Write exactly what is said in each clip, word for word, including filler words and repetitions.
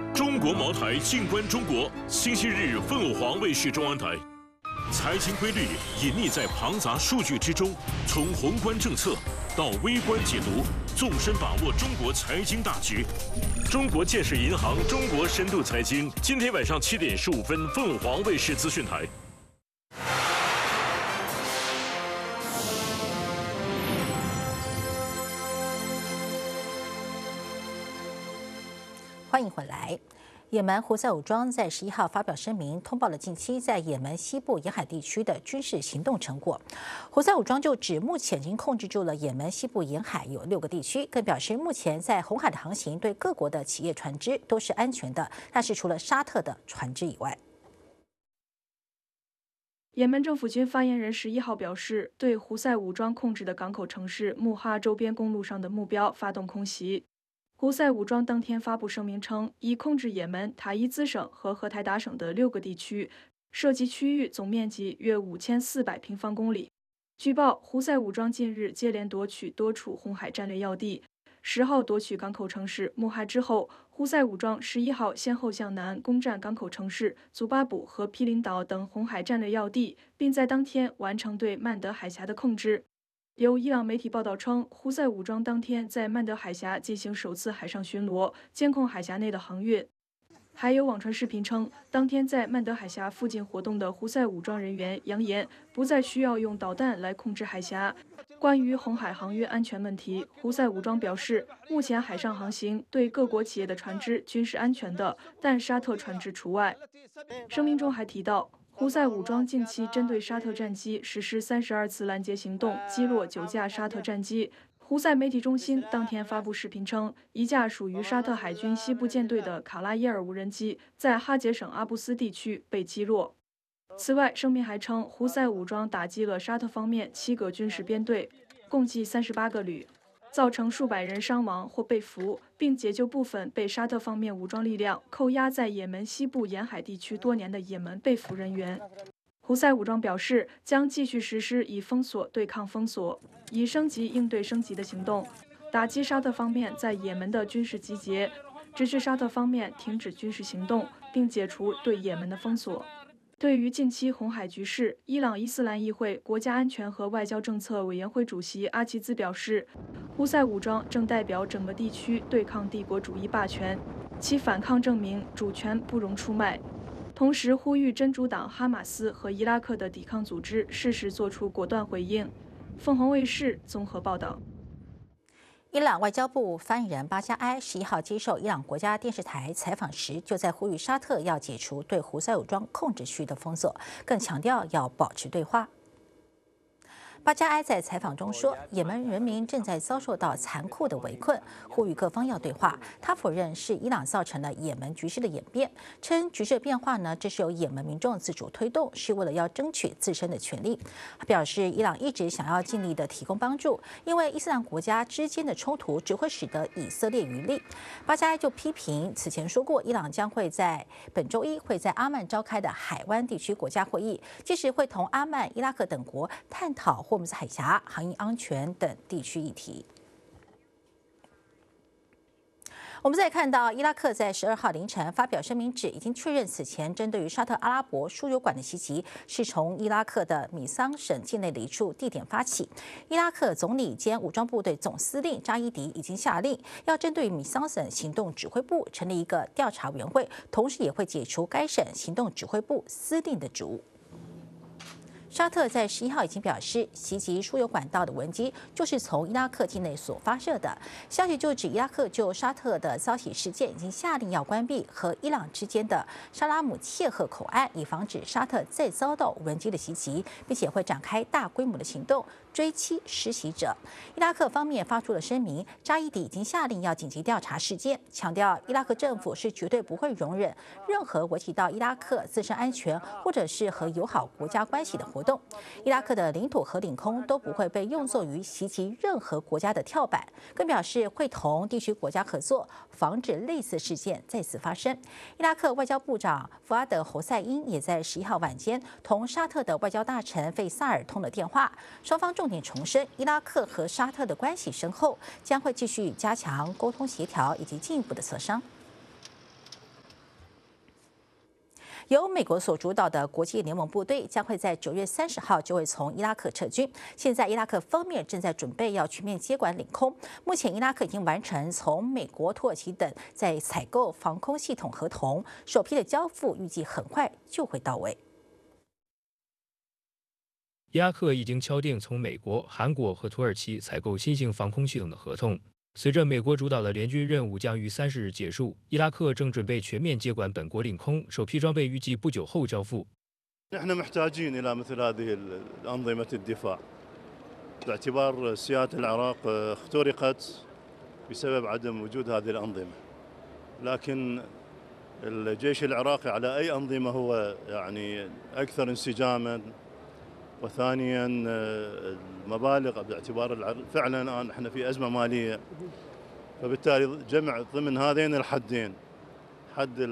中国茅台静观中国，星期日凤凰卫视中央台。财经规律隐匿在庞杂数据之中，从宏观政策到微观解读，纵深把握中国财经大局。中国建设银行中国深度财经，今天晚上七点十五分，凤凰卫视资讯台。 欢迎回来。也门胡塞武装在十一号发表声明，通报了近期在也门西部沿海地区的军事行动成果。胡塞武装就指，目前已经控制住了也门西部沿海有六个地区，更表示目前在红海的航行对各国的企业船只都是安全的，但是除了沙特的船只以外。 也门政府军发言人十一号表示，对胡塞武装控制的港口城市穆哈周边公路上的目标发动空袭。胡塞武装当天发布声明称，已控制也门塔伊兹省和荷台达省的六个地区，涉及区域总面积约五千四百平方公里。据报，胡塞武装近日接连夺取多处红海战略要地。十号夺取港口城市穆哈之后，胡塞武装十一号先后向南攻占港口城市祖巴卜和毗邻岛等红海战略要地，并在当天完成对曼德海峡的控制。有伊朗媒体报道称，胡塞武装当天在曼德海峡进行首次海上巡逻，监控海峡内的航运。还有网传视频称，当天在曼德海峡附近活动的胡塞武装人员扬言，不再需要用导弹来控制海峡。关于红海航运安全问题，胡塞武装表示，目前海上航行对各国企业的船只均是安全的，但沙特船只除外。声明中还提到，胡塞武装近期针对沙特战机实施三十二次拦截行动，击落九架沙特战机。胡塞媒体中心当天发布视频称，一架属于沙特海军西部舰队的卡拉耶尔无人机在哈杰省阿布斯地区被击落。此外，声明还称，胡塞武装打击了沙特方面七个军事编队，共计三十八个旅，造成数百人伤亡或被俘，并解救部分被沙特方面武装力量扣押在也门西部沿海地区多年的也门被俘人员。胡塞武装表示，将继续实施以封锁对抗封锁、以升级应对升级的行动，打击沙特方面在也门的军事集结，直至沙特方面停止军事行动，并解除对也门的封锁。对于近期红海局势，伊朗伊斯兰议会国家安全和外交政策委员会主席阿齐兹表示，胡塞武装正代表整个地区对抗帝国主义霸权，其反抗证明主权不容出卖。同时呼吁真主党哈马斯和伊拉克的抵抗组织适时作出果断回应。凤凰卫视综合报道。 伊朗外交部发言人巴加埃十一号接受伊朗国家电视台采访时，就在呼吁沙特要解除对胡塞武装控制区的封锁，更强调要保持对话。巴加埃在采访中说，也门人民正在遭受到残酷的围困，呼吁各方要对话。他否认是伊朗造成了也门局势的演变，称局势的变化呢，这是由也门民众自主推动，是为了要争取自身的权利。他表示，伊朗一直想要尽力的提供帮助，因为伊斯兰国家之间的冲突只会使得以色列渔利。巴加埃就批评此前说过，伊朗将会在本周一会在阿曼召开的海湾地区国家会议，届时会同阿曼、伊拉克等国探讨霍姆斯海峡、航运安全等地区议题。我们再看到，伊拉克在十二号凌晨发表声明，指已经确认此前针对于沙特阿拉伯输油管的袭击是从伊拉克的米桑省境内的一处地点发起。伊拉克总理兼武装部队总司令扎伊迪已经下令，要针对米桑省行动指挥部成立一个调查委员会，同时也会解除该省行动指挥部司令的职务。沙特在十一号已经表示，袭击输油管道的无人机就是从伊拉克境内所发射的。消息就指，伊拉克就沙特的遭袭事件已经下令要关闭和伊朗之间的沙拉姆切赫口岸，以防止沙特再遭到无人机的袭击，并且会展开大规模的行动追击施袭者。伊拉克方面发出了声明，扎伊迪已经下令要紧急调查事件，强调伊拉克政府是绝对不会容忍任何危及到伊拉克自身安全或者是和友好国家关系的活动。伊拉克的领土和领空都不会被用作于袭击任何国家的跳板，更表示会同地区国家合作，防止类似事件再次发生。伊拉克外交部长福阿德·侯赛因也在十一号晚间同沙特的外交大臣费萨尔通了电话，双方重点重申伊拉克和沙特的关系深厚，将会继续加强沟通协调以及进一步的磋商。 由美国所主导的国际联盟部队将会在九月三十号就会从伊拉克撤军。现在伊拉克方面正在准备要全面接管领空。目前伊拉克已经完成从美国、土耳其等在采购防空系统合同，首批的交付预计很快就会到位。 伊拉克已经敲定从美国、韩国和土耳其采购新型防空系统的合同。随着美国主导的联军任务将于三十日结束，伊拉克正准备全面接管本国领空，首批装备预计不久后交付。 نحن محتاجين إلى مثل هذه الأنظمة الدفاع باعتبار سيادة العراق اخترقت بسبب عدم وجود هذه الأنظمة، لكن الجيش العراقي على أي أنظمة هو يعني أكثر انسجاما. وثانيا المبالغ باعتبار فعلا الان احنا في ازمه ماليه، فبالتالي جمع ضمن هذين الحدين حد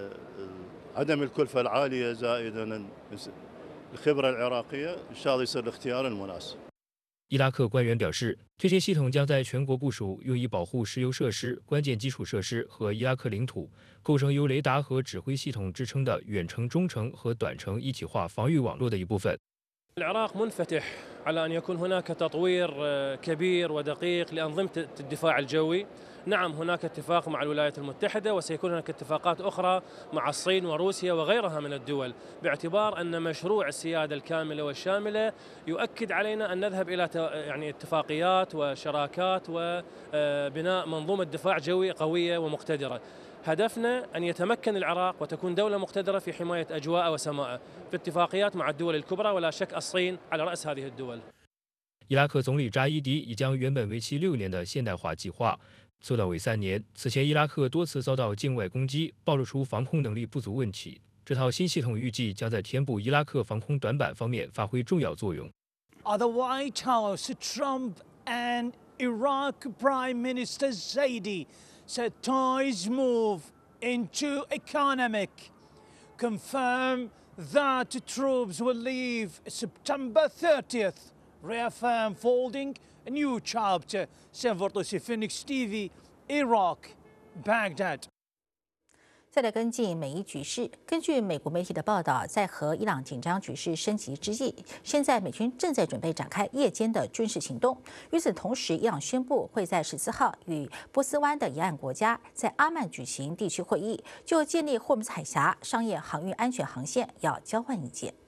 عدم الكلفه العاليه زائدا الخبره العراقيه ان شاء الله يصير الاختيار المناسب。 伊拉克官员表示，这些系统将在全国部署，用以保护石油设施、关键基础设施和伊拉克领土，构成由雷达和指挥系统支撑的远程、中程和短程一体化防御网络的一部分。 العراق منفتح على أن يكون هناك تطوير كبير ودقيق لأنظمة الدفاع الجوي. نعم هناك اتفاق مع الولايات المتحدة وسيكون هناك اتفاقات أخرى مع الصين وروسيا وغيرها من الدول، باعتبار أن مشروع السيادة الكاملة والشاملة يؤكد علينا أن نذهب إلى يعني اتفاقيات وشراكات وبناء منظومة دفاع جوي قوية ومقتدرة. هدفنا أن يتمكن العراق وتكون دولة مقتدرة في حماية أجواء وسماء في اتفاقيات مع الدول الكبرى ولا شك الصين على رأس هذه الدول. 伊拉克总理扎伊迪已将原本为期六年的现代化计划缩短为三年。此前，伊拉克多次遭到境外攻击，暴露出防空能力不足问题。这套新系统预计将在填补伊拉克防空短板方面发挥重要作用。 The White House, Trump and Iraq Prime Minister Zaidi said ties move into economic, confirm that troops will leave September thirtieth, reaffirm folding a new chapter. Severtosi Phoenix T V, Iraq, Baghdad. 再来跟进美伊局势。根据美国媒体的报道，在和伊朗紧张局势升级之际，现在美军正在准备展开夜间的军事行动。与此同时，伊朗宣布会在十四号与波斯湾的沿岸国家在阿曼举行地区会议，就建立霍姆斯海峡商业航运安全航线要交换意见。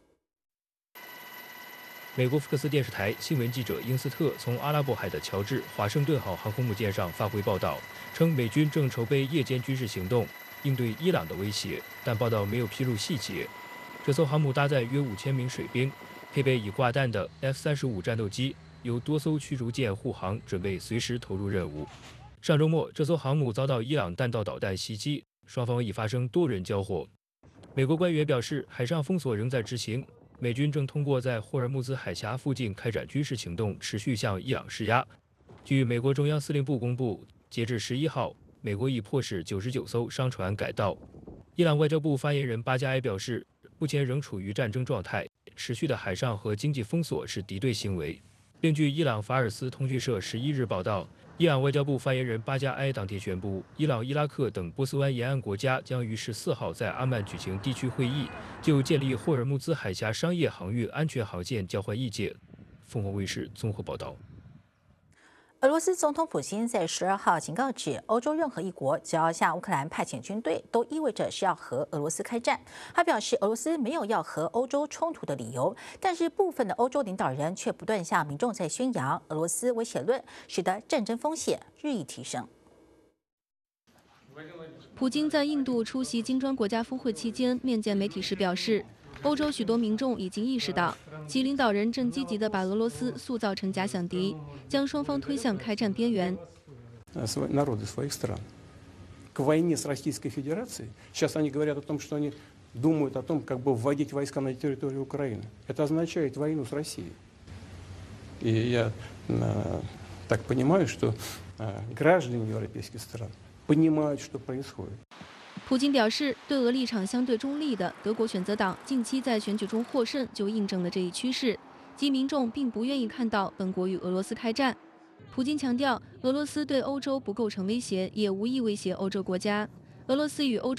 美国福克斯电视台新闻记者英斯特从阿拉伯海的乔治华盛顿号航空母舰上发回报道，称美军正筹备夜间军事行动，应对伊朗的威胁，但报道没有披露细节。这艘航母搭载约五千名水兵，配备已挂弹的 F 三十五战斗机，由多艘驱逐舰护航，准备随时投入任务。上周末，这艘航母遭到伊朗弹道导弹袭击，双方已发生多人交火。美国官员表示，海上封锁仍在执行。 美军正通过在霍尔木兹海峡附近开展军事行动，持续向伊朗施压。据美国中央司令部公布，截至十一号，美国已迫使九十九艘商船改道。伊朗外交部发言人巴加埃表示，目前仍处于战争状态，持续的海上和经济封锁是敌对行为。另据伊朗法尔斯通讯社十一日报道，伊朗外交部发言人巴加埃当天宣布，伊朗、伊拉克等波斯湾沿岸国家将于十四号在阿曼举行地区会议，就建立霍尔木兹海峡商业航运安全航线交换意见。凤凰卫视综合报道。 俄罗斯总统普京在十二号警告指，欧洲任何一国只要向乌克兰派遣军队，都意味着是要和俄罗斯开战。他表示，俄罗斯没有要和欧洲冲突的理由，但是部分的欧洲领导人却不断向民众在宣扬俄罗斯威胁论，使得战争风险日益提升。 普京在印度出席金砖国家峰会期间面见媒体时表示，欧洲许多民众已经意识到，其领导人正积极地把俄罗斯塑造成假想敌，将双方推向开战边缘。 Народы своих стран к войне с Российской Федерацией. Сейчас они говорят о том, что они думают о том, как бы вводить войска на территорию Украины. Это означает войну с Россией. И я так понимаю, что граждане европейских стран понимают, что происходит. 普京表示，对俄立场相对中立的德国选择党近期在选举中获胜，就印证了这一趋势，即民众并不愿意看到本国与俄罗斯开战。普京强调，俄罗斯对欧洲不构成威胁，也无意威胁欧洲国家。俄罗斯与欧